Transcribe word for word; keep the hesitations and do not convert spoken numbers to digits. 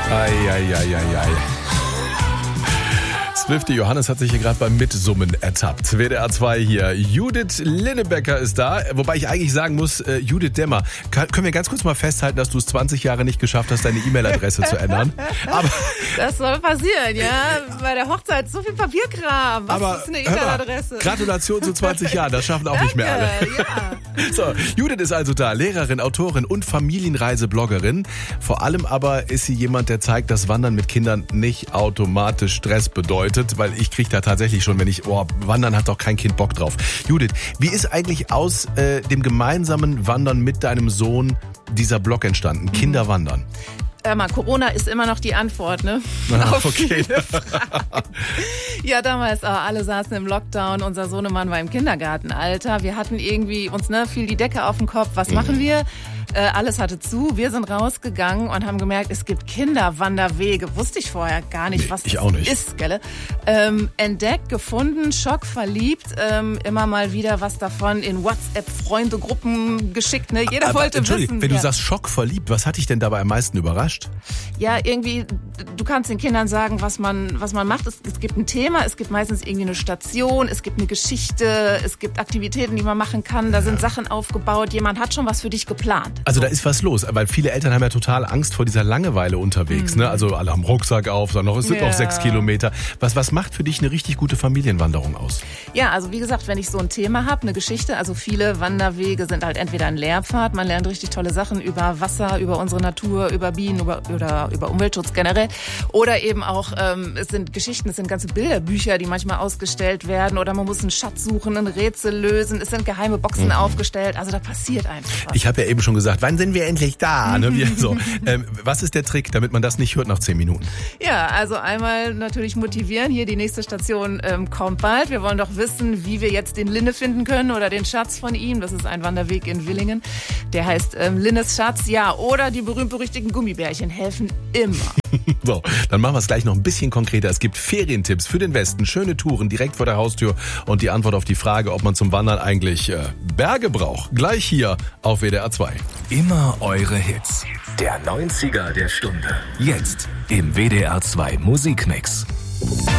Eieieiei. Swiftie Johannes hat sich hier gerade beim Mitsummen ertappt. W D R zwei hier. Judith Linnebecker ist da. Wobei ich eigentlich sagen muss, äh, Judith Demmer. Kann, können wir ganz kurz mal festhalten, dass du es zwanzig Jahre nicht geschafft hast, deine E-Mail-Adresse zu ändern? Aber das soll passieren, ja. Bei der Hochzeit so viel Papierkram. Was aber, ist eine E-Mail-Adresse? Gratulation zu zwanzig Jahren. Das schaffen auch Danke, nicht mehr alle. Ja. So, Judith ist also da. Lehrerin, Autorin und Familienreisebloggerin. Vor allem aber ist sie jemand, der zeigt, dass Wandern mit Kindern nicht automatisch Stress bedeutet. Weil ich kriege da tatsächlich schon, wenn ich, oh, Wandern hat doch kein Kind Bock drauf. Judith, wie ist eigentlich aus äh, dem gemeinsamen Wandern mit deinem Sohn dieser Blog entstanden? Kinder wandern. Hör mal, Corona ist immer noch die Antwort, ne? Ah, Auf okay. viele Fragen. Ja, damals, äh, alle saßen im Lockdown, unser Sohnemann war im Kindergartenalter. Wir hatten irgendwie uns, ne, fiel die Decke auf den Kopf. Was mhm. machen wir? Äh, alles hatte zu. Wir sind rausgegangen und haben gemerkt, es gibt Kinderwanderwege. Wusste ich vorher gar nicht, nee, was ich das auch nicht. ist, gell? Ähm, entdeckt, gefunden, schockverliebt. Ähm, immer mal wieder was davon in WhatsApp-Freunde-Gruppen geschickt, ne? Jeder Aber, wollte wissen. Wenn du ja. sagst schockverliebt, was hat dich denn dabei am meisten überrascht? Ja, irgendwie, du kannst den Kindern sagen, was man, was man macht. Es, es gibt ein Thema, es gibt meistens irgendwie eine Station, es gibt eine Geschichte, es gibt Aktivitäten, die man machen kann, da sind Sachen aufgebaut, jemand hat schon was für dich geplant. Also da ist was los, weil viele Eltern haben ja total Angst vor dieser Langeweile unterwegs. Mhm. Ne? Also alle haben Rucksack auf, sagen noch, es sind ja. noch sechs Kilometer. Was, was macht für dich eine richtig gute Familienwanderung aus? Ja, also wie gesagt, wenn ich so ein Thema habe, eine Geschichte, also viele Wanderwege sind halt entweder ein Lehrpfad, man lernt richtig tolle Sachen über Wasser, über unsere Natur, über Bienen, über, über, über Umweltschutz generell. Oder eben auch, ähm, es sind Geschichten, es sind ganze Bilderbücher, die manchmal ausgestellt werden. Oder man muss einen Schatz suchen, ein Rätsel lösen, es sind geheime Boxen mhm. aufgestellt. Also da passiert einfach was. Ich habe ja eben schon gesagt, wann sind wir endlich da? Ne? Wir, so. ähm, was ist der Trick, damit man das nicht hört nach zehn Minuten? Ja, also einmal natürlich motivieren. Hier die nächste Station ähm, kommt bald. Wir wollen doch wissen, wie wir jetzt den Linne finden können oder den Schatz von ihm. Das ist ein Wanderweg in Willingen. Der heißt ähm, Linnes Schatz. Ja, oder die berühmt-berüchtigten Gummibärchen helfen immer. So, dann machen wir es gleich noch ein bisschen konkreter. Es gibt Ferientipps für den Westen, schöne Touren direkt vor der Haustür und die Antwort auf die Frage, ob man zum Wandern eigentlich äh, Berge braucht. Gleich hier auf W D R zwei. Immer eure Hits. Der neunziger der Stunde. Jetzt im W D R zwei Musikmix.